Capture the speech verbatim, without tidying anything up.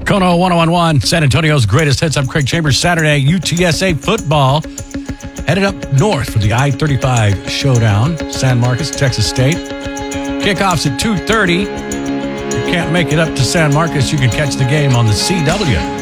Kono one oh one one, San Antonio's greatest hits. I'm Craig Chambers. Saturday, U T S A football headed up north for the I thirty-five showdown. San Marcos, Texas State. Kickoffs at two thirty. If you can't make it up to San Marcos, you can catch the game on the C W.